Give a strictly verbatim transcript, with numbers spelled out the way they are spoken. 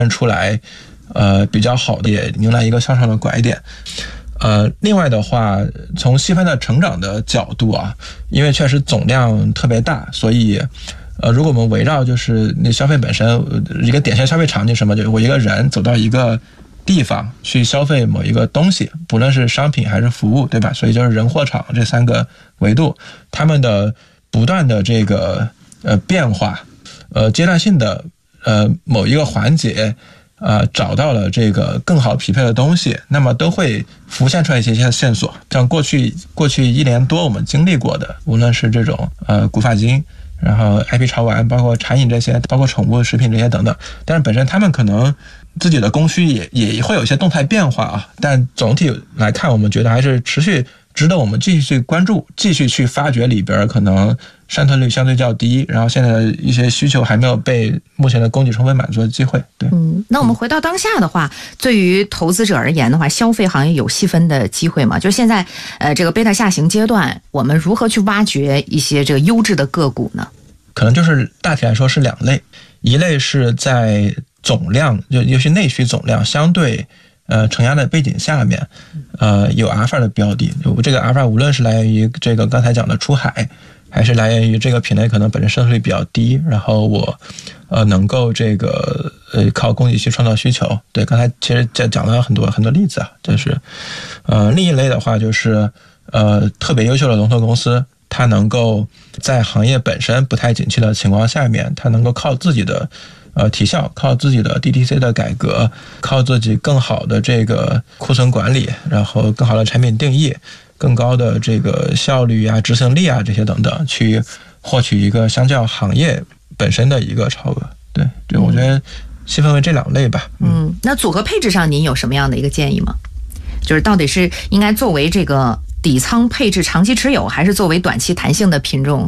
出来，呃，比较好的也迎来一个向上的拐点。呃，另外的话，从细分的成长的角度啊，因为确实总量特别大，所以，呃，如果我们围绕就是那消费本身，一个典型消费场景什么，就是我一个人走到一个地方去消费某一个东西，不论是商品还是服务，对吧？所以就是人货场这三个维度，他们的不断的这个呃变化，呃阶段性的呃某一个环节。呃，找到了这个更好匹配的东西，那么都会浮现出来一些些线索。像过去过去一年多我们经历过的，无论是这种呃古发金，然后 I P 潮玩，包括茶饮这些，包括宠物食品这些等等，但是本身他们可能自己的供需也也会有一些动态变化啊。但总体来看，我们觉得还是持续值得我们继续去关注，继续去发掘里边可能渗透率相对较低，然后现在一些需求还没有被目前的供给充分满足的机会。对， 嗯，那我们回到当下的话，对于投资者而言的话，消费行业有细分的机会吗？就现在，呃，这个贝塔下行阶段，我们如何去挖掘一些这个优质的个股呢？ 可能就是大体来说是两类，一类是在总量，就尤其内需总量相对。呃，承压的背景下面，呃，有阿尔法的标的，有这个阿尔法无论是来源于这个刚才讲的出海，还是来源于这个品类可能本身渗透率比较低，然后我呃能够这个呃靠供给去创造需求。对，刚才其实讲了很多很多例子啊，就是呃另一类的话就是呃特别优秀的龙头公司，它能够在行业本身不太景气的情况下面，它能够靠自己的。呃，提效，靠自己的 D T C 的改革，靠自己更好的这个库存管理，然后更好的产品定义，更高的这个效率啊、执行力啊这些等等，去获取一个相较行业本身的一个超额。对，对，我觉得细分为这两类吧。 嗯，那组合配置上您有什么样的一个建议吗？就是到底是应该作为这个底仓配置长期持有，还是作为短期弹性的品种